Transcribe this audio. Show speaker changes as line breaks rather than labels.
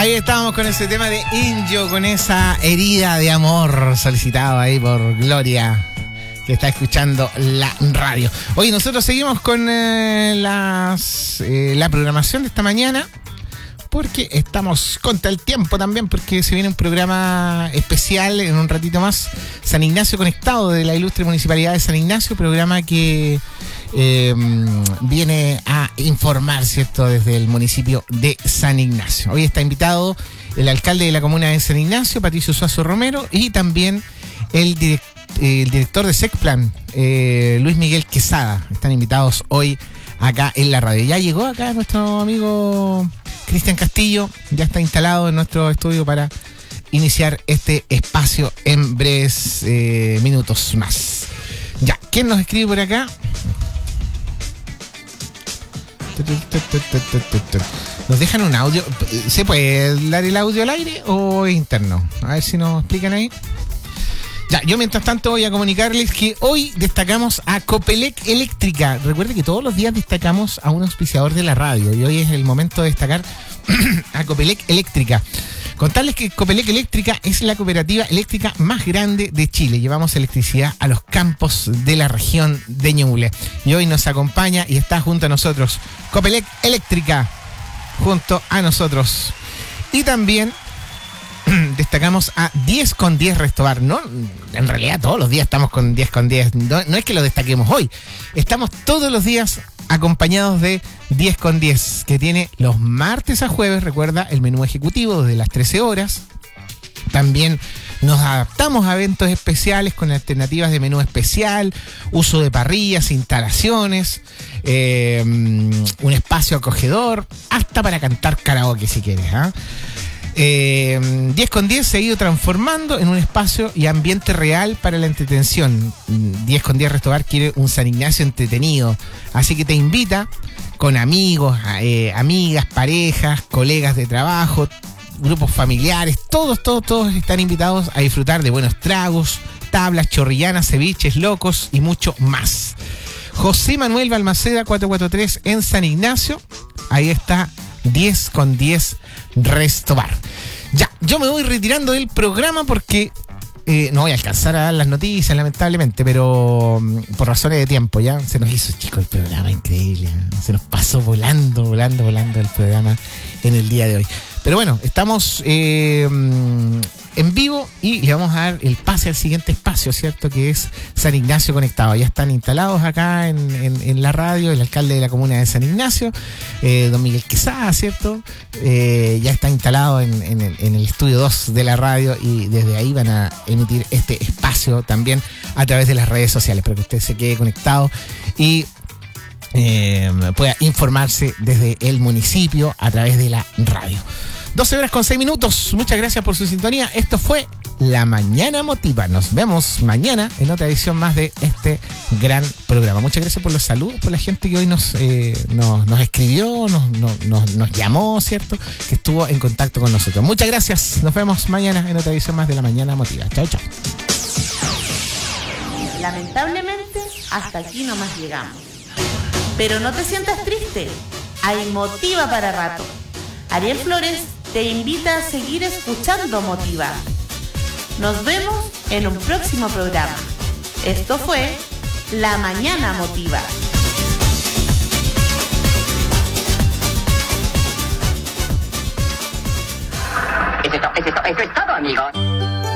Ahí estábamos con ese tema de Inyo, con esa herida de amor solicitado ahí por Gloria, que está escuchando la radio. Oye, nosotros seguimos con la programación de esta mañana, porque estamos contra el tiempo también, porque se viene un programa especial en un ratito más, San Ignacio Conectado, de la ilustre Municipalidad de San Ignacio, programa que viene a informar, ¿cierto?, desde el municipio de San Ignacio. Hoy está invitado el alcalde de la comuna de San Ignacio, Patricio Suazo Romero, y también el director de Secplan, Luis Miguel Quesada. Están invitados hoy acá en la radio. Ya llegó acá nuestro amigo Cristian Castillo, ya está instalado en nuestro estudio para iniciar este espacio en breves minutos más. Ya, ¿quién nos escribe por acá? Nos dejan un audio. ¿Se puede dar el audio al aire o es interno? A ver si nos explican ahí. Ya, yo mientras tanto voy a comunicarles que hoy destacamos a Copelec Eléctrica. Recuerde que todos los días destacamos a un auspiciador de la radio y hoy es el momento de destacar a Copelec Eléctrica. Contarles que Copelec Eléctrica es la cooperativa eléctrica más grande de Chile. Llevamos electricidad a los campos de la región de Ñuble. Y hoy nos acompaña y está junto a nosotros Copelec Eléctrica, junto a nosotros. Y también destacamos a 10 con 10 Restobar. No, en realidad todos los días estamos con 10 con 10. No es que lo destaquemos hoy. Estamos todos los días acompañados de 10 con 10, que tiene los martes a jueves, recuerda, el menú ejecutivo desde las 13 horas. También nos adaptamos a eventos especiales con alternativas de menú especial, uso de parrillas, instalaciones, un espacio acogedor, hasta para cantar karaoke si quieres, ¿eh? 10 con 10 se ha ido transformando en un espacio y ambiente real para la entretención. 10 con 10 Restobar quiere un San Ignacio entretenido, así que te invita con amigos, amigas, parejas, colegas de trabajo, grupos familiares, todos están invitados a disfrutar de buenos tragos, tablas, chorrillanas, ceviches, locos y mucho más. José Manuel Balmaceda 443 en San Ignacio, ahí está 10 con 10 Restobar. Ya, yo me voy retirando del programa porque no voy a alcanzar a dar las noticias, lamentablemente, pero por razones de tiempo ya se nos hizo chico el programa, increíble. Se nos pasó volando el programa en el día de hoy. Pero bueno, estamos en vivo y le vamos a dar el pase al siguiente espacio, ¿cierto? Que es San Ignacio Conectado. Ya están instalados acá en la radio el alcalde de la comuna de San Ignacio, don Miguel Quesada, ¿cierto? Ya está instalado en el estudio 2 de la radio y desde ahí van a emitir este espacio también a través de las redes sociales para que usted se quede conectado y pueda informarse desde el municipio a través de la radio. 12 horas con 6 minutos. Muchas gracias por su sintonía. Esto fue La Mañana Motiva. Nos vemos mañana en otra edición más de este gran programa. Muchas gracias por los saludos, por la gente que hoy nos escribió, nos llamó, ¿cierto? Que estuvo en contacto con nosotros. Muchas gracias. Nos vemos mañana en otra edición más de La Mañana Motiva. Chao, chao.
Lamentablemente, hasta aquí nomás llegamos. Pero no te sientas triste. Hay motiva para rato. Ariel Flores te invita a seguir escuchando Motiva. Nos vemos en un próximo programa. Esto fue La Mañana Motiva.
Eso es todo, amigos.